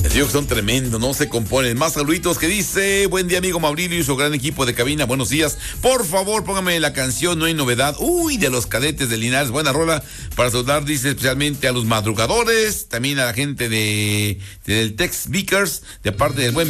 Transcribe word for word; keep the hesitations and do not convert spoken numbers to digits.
digo que son tremendos, no se componen. Más saluditos que dice, buen día amigo Mauricio y su gran equipo de cabina, buenos días. Por favor, póngame la canción No hay novedad. Uy, de los Cadetes de Linares, buena rola para saludar, dice, especialmente a los madrugadores, también a la gente de del Tex Vickers, de parte del buen